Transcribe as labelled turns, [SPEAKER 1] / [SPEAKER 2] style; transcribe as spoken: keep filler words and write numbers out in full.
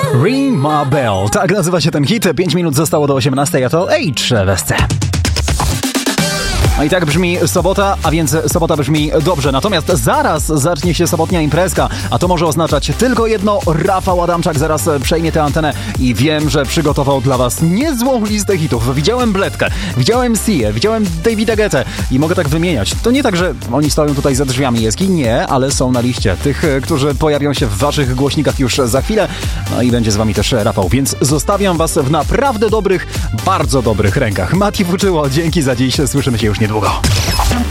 [SPEAKER 1] Ring My Bell. Tak nazywa się ten hit. pięć minut zostało do osiemnastej, a to H w S C. No i tak brzmi sobota, a więc sobota brzmi dobrze. Natomiast zaraz zacznie się sobotnia imprezka, a to może oznaczać tylko jedno. Rafał Adamczak zaraz przejmie tę antenę i wiem, że przygotował dla was niezłą listę hitów. Widziałem Bledkę, widziałem Się, widziałem Davida Guettę i mogę tak wymieniać. To nie tak, że oni stoją tutaj za drzwiami Jeski, nie, ale są na liście tych, którzy pojawią się w waszych głośnikach już za chwilę. No i będzie z wami też Rafał, więc zostawiam was w naprawdę dobrych, bardzo dobrych rękach. Mati Fuczyło, dzięki za dziś, słyszymy się już niedługo.